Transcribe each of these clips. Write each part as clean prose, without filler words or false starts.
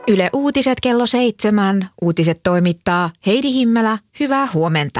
Yle Uutiset kello 7. Uutiset toimittaa Heidi Himmelä. Hyvää huomenta.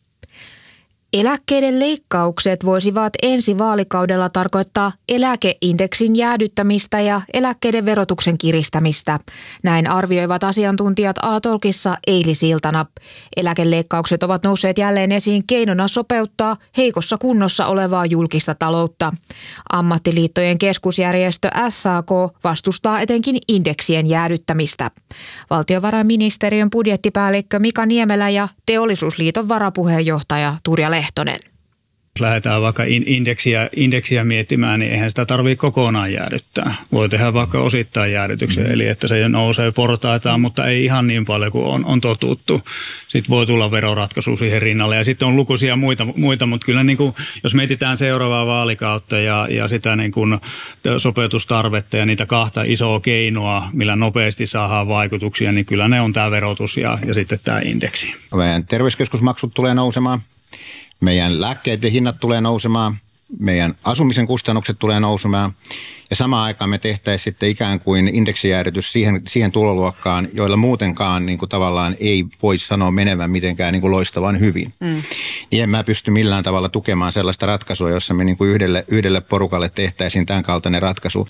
Eläkkeiden leikkaukset voisivat ensi vaalikaudella tarkoittaa eläkeindeksin jäädyttämistä ja eläkkeiden verotuksen kiristämistä. Näin arvioivat asiantuntijat A-talkissa eilisiltana. Eläkeleikkaukset ovat nousseet jälleen esiin keinona sopeuttaa heikossa kunnossa olevaa julkista taloutta. Ammattiliittojen keskusjärjestö SAK vastustaa etenkin indeksien jäädyttämistä. Valtiovarainministeriön budjettipäällikkö Mika Niemelä ja Teollisuusliiton varapuheenjohtaja Turja Lehtonen. Jos lähdetään vaikka indeksiä miettimään, niin eihän sitä tarvitse kokonaan jäädyttää. Voi tehdä vaikka osittain jäädytyksen, eli että se nousee portaitaan, mutta ei ihan niin paljon kuin on totuttu. Sitten voi tulla veroratkaisu siihen rinnalle ja sitten on lukuisia muita mutta kyllä niin kuin, jos mietitään seuraavaa vaalikautta ja sitä niin kuin sopeutustarvetta ja niitä kahta isoa keinoa, millä nopeasti saadaan vaikutuksia, niin kyllä ne on tämä verotus ja sitten tämä indeksi. Meidän terveyskeskusmaksut tulee nousemaan. Meidän lääkkeiden hinnat tulee nousemaan, meidän asumisen kustannukset tulee nousemaan ja samaan aikaan me tehtäisiin sitten ikään kuin indeksijäädytys siihen tuloluokkaan, joilla muutenkaan niin kuin tavallaan ei voi sanoa menevän mitenkään niin kuin loistavan hyvin. Niin en mä pysty millään tavalla tukemaan sellaista ratkaisua, jossa me niin kuin yhdelle porukalle tehtäisiin tämän kaltainen ratkaisu.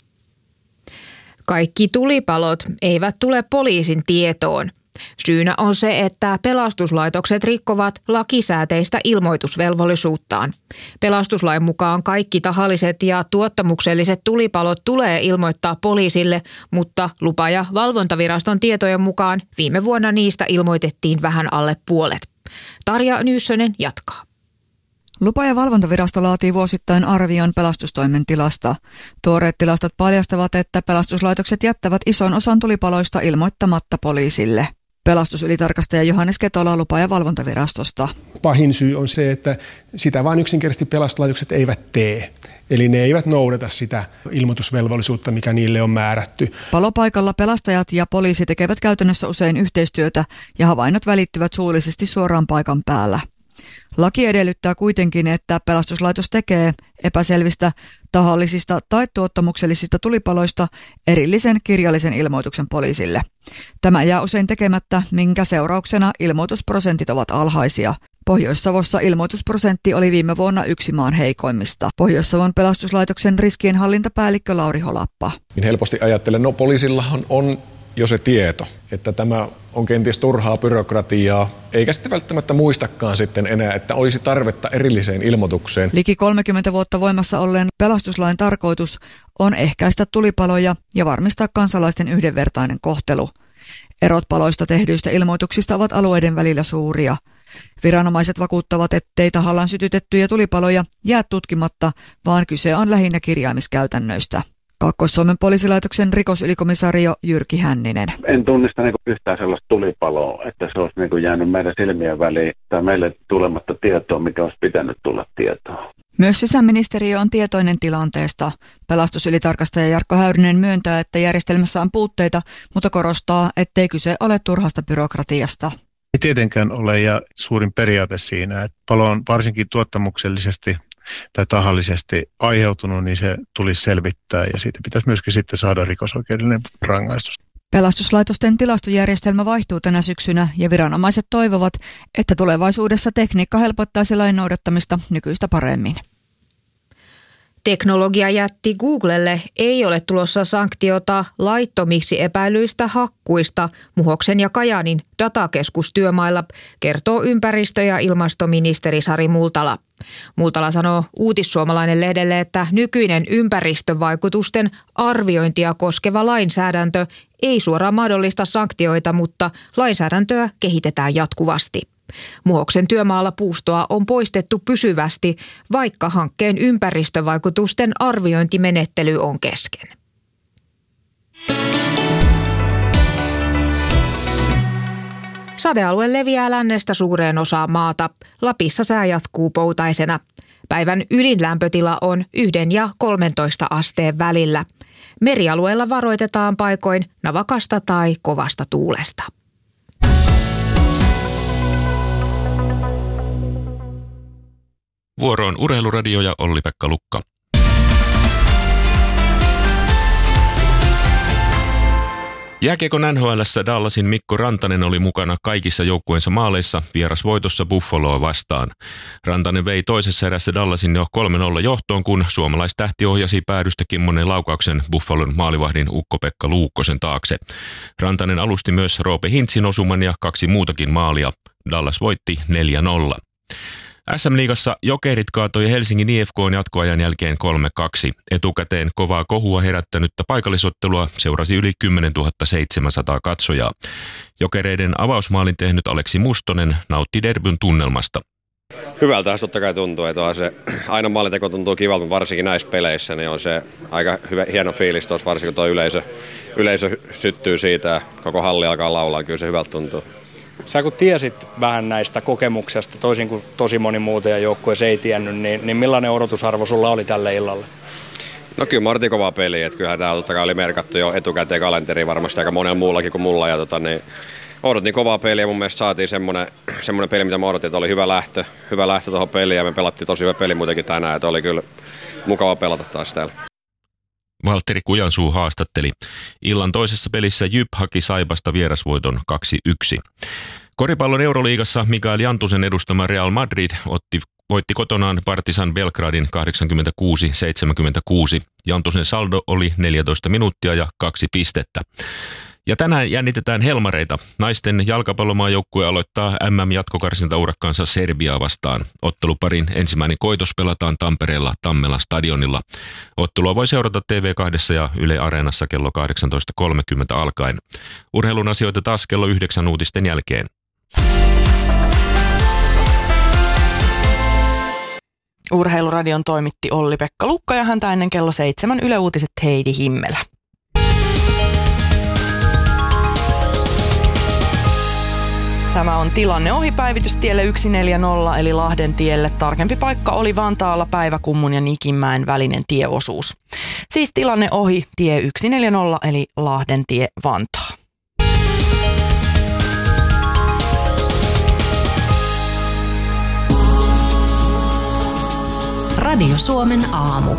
Kaikki tulipalot eivät tule poliisin tietoon. Syynä on se, että pelastuslaitokset rikkovat lakisääteistä ilmoitusvelvollisuuttaan. Pelastuslain mukaan kaikki tahalliset ja tuottamukselliset tulipalot tulee ilmoittaa poliisille, mutta lupa- ja valvontaviraston tietojen mukaan viime vuonna niistä ilmoitettiin vähän alle puolet. Tarja Nyyssönen jatkaa. Lupa- ja valvontavirasto laatii vuosittain arvion pelastustoimen tilasta. Tuoreet tilastot paljastavat, että pelastuslaitokset jättävät ison osan tulipaloista ilmoittamatta poliisille. Pelastusylitarkastaja Johannes Ketola Lupa- ja valvontavirastosta. Pahin syy on se, että sitä vain yksinkertaisesti pelastuslaitokset eivät tee. Eli ne eivät noudata sitä ilmoitusvelvollisuutta, mikä niille on määrätty. Palopaikalla pelastajat ja poliisi tekevät käytännössä usein yhteistyötä ja havainnot välittyvät suullisesti suoraan paikan päällä. Laki edellyttää kuitenkin, että pelastuslaitos tekee epäselvistä, tahallisista tai tuottamuksellisista tulipaloista erillisen kirjallisen ilmoituksen poliisille. Tämä jää usein tekemättä, minkä seurauksena ilmoitusprosentit ovat alhaisia. Pohjois-Savossa ilmoitusprosentti oli viime vuonna yksi maan heikoimmista. Pohjois-Savon pelastuslaitoksen riskienhallintapäällikkö Lauri Holappa. Helposti ajattelen, poliisillahan on jo se tieto, että tämä on kenties turhaa byrokratiaa, eikä sitten välttämättä muistakaan sitten enää, että olisi tarvetta erilliseen ilmoitukseen. Liki 30 vuotta voimassa olleen pelastuslain tarkoitus on ehkäistä tulipaloja ja varmistaa kansalaisten yhdenvertainen kohtelu. Erot paloista tehdyistä ilmoituksista ovat alueiden välillä suuria. Viranomaiset vakuuttavat, ettei tahallaan sytytettyjä tulipaloja jää tutkimatta, vaan kyse on lähinnä kirjaamiskäytännöistä. Kaakkois-Suomen poliisilaitoksen rikosylikomissaario Jyrki Hänninen. En tunnista yhtään sellaista tulipaloa, että se olisi jäänyt meidän silmien väliin tai meille tulematta tietoa, mikä olisi pitänyt tulla tietoa. Myös sisäministeriö on tietoinen tilanteesta. Pelastusylitarkastaja Jarkko Häyrinen myöntää, että järjestelmässä on puutteita, mutta korostaa, ettei kyse ole turhasta byrokratiasta. Ei tietenkään ole, ja suurin periaate siinä, että palo on varsinkin tuottamuksellisesti tai tahallisesti aiheutunut, niin se tulisi selvittää ja siitä pitäisi myöskin sitten saada rikosoikeudellinen rangaistus. Pelastuslaitosten tilastojärjestelmä vaihtuu tänä syksynä ja viranomaiset toivovat, että tulevaisuudessa tekniikka helpottaisi lain noudattamista nykyistä paremmin. Teknologiajätti Googlelle ei ole tulossa sanktiota laittomiksi epäilyistä hakkuista Muhoksen ja Kajaanin datakeskustyömailla, kertoo ympäristö- ja ilmastoministeri Sari Multala. Multala sanoo Uutissuomalainen lehdelle, että nykyinen ympäristövaikutusten arviointia koskeva lainsäädäntö ei suoraan mahdollista sanktioita, mutta lainsäädäntöä kehitetään jatkuvasti. Muhoksen työmaalla puustoa on poistettu pysyvästi, vaikka hankkeen ympäristövaikutusten arviointimenettely on kesken. Sadealue leviää lännestä suureen osaan maata. Lapissa sää jatkuu poutaisena. Päivän ylin lämpötila on 1 ja 13 asteen välillä. Merialueella varoitetaan paikoin navakasta tai kovasta tuulesta. Vuoroon Urheiluradio ja Olli-Pekka Lukka. Jääkiekon NHL:ssä Dallasin Mikko Rantanen oli mukana kaikissa joukkueensa maaleissa vierasvoitossa Buffaloa vastaan. Rantanen vei toisessa erässä Dallasin jo 3-0 johtoon, kun suomalaistähti ohjasi päädystä kimmonen laukauksen Buffalon maalivahdin Ukko-Pekka Luukkosen taakse. Rantanen alusti myös Roope Hintzin osuman ja 2 muutakin maalia. Dallas voitti 4-0. SM-liigassa Jokerit kaatoi Helsingin IFK:n jatkoajan jälkeen 3-2. Etukäteen kovaa kohua herättänyttä paikallisottelua seurasi yli 10 700 katsojaa. Jokereiden avausmaalin tehnyt Aleksi Mustonen nautti derbyn tunnelmasta. Hyvältä totta kai tuntuu, että se aina maalinteko tuntuu kivalta, mutta varsinkin näissä peleissä niin on se aika hieno fiilis tuossa, varsinkin kun tuo yleisö syttyy siitä ja koko halli alkaa laulaa, kyllä se hyvältä tuntuu. Sä kun tiesit vähän näistä kokemuksesta, toisin kuin tosi moni muuta ja joukkueessa ei tiennyt, niin millainen odotusarvo sulla oli tälle illalle? No kyllä Martin kovaa peliä, että kyllähän täällä totta kai oli merkattu jo etukäteen kalenteriin varmasti aika monella muullakin kuin mulla. Ja niin odotin kovaa peliä ja mun mielestä saatiin semmoinen peli, mitä mä odotin, että oli hyvä lähtö tuohon peliin ja me pelattiin tosi hyvä peli muutenkin tänään, että oli kyllä mukava pelata taas täällä. Valtteri Kujansuu haastatteli. Illan toisessa pelissä Jyp haki Saipasta vierasvoiton 2-1. Koripallon Euroliigassa Mikael Jantusen edustama Real Madrid voitti kotonaan Partizan Belgradin 86-76. Jantusen saldo oli 14 minuuttia ja 2 pistettä. Ja tänään jännitetään helmareita. Naisten jalkapallomaajoukkue aloittaa MM-jatkokarsintaurakkaansa Serbiaa vastaan. Otteluparin ensimmäinen koitos pelataan Tampereella Tammela stadionilla. Ottelua voi seurata TV2 ja Yle Areenassa kello 18.30 alkaen. Urheilun asioita taas kello 9 uutisten jälkeen. Urheiluradion toimitti Olli-Pekka Lukka ja häntä ennen kello 7 Yle Uutiset Heidi Himmelä. Tämä on tilanne ohi päivitystielle 140 eli Lahden tielle. Tarkempi paikka oli Vantaalla Päiväkummun ja Nikinmäen välinen tieosuus. Siis tilanne ohi tie 140 eli Lahden tie Vantaa. Radio Suomen aamu.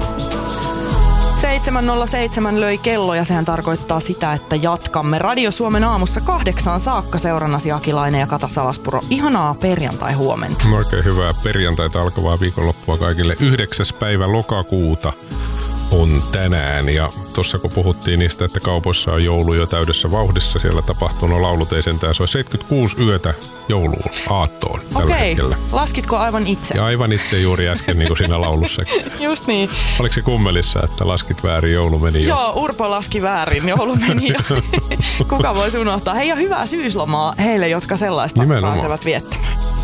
7.07 löi kello ja sehän tarkoittaa sitä, että jatkamme Radio Suomen aamussa 8 saakka seurannasi Akilainen ja Kata Salaspuro. Ihanaa perjantai-huomenta. Oikein hyvää perjantaita alkavaa viikonloppua kaikille. 9. päivä lokakuuta on tänään ja tuossa kun puhuttiin niistä, että kaupoissa on joulu jo täydessä vauhdissa, siellä tapahtunut laulut ei sentään, se on 76 yötä jouluun aattoon tällä hetkellä. Laskitko aivan itse? Ja aivan itse juuri äsken niin kuin siinä laulussakin. Just niin. Oliko se kummelissa, että laskit väärin, joulu meni jo? Joo, Urpo laski väärin, joulu meni jo. Kuka voisi unohtaa? Hei ja hyvää syyslomaa heille, jotka sellaista pääsevät viettämään.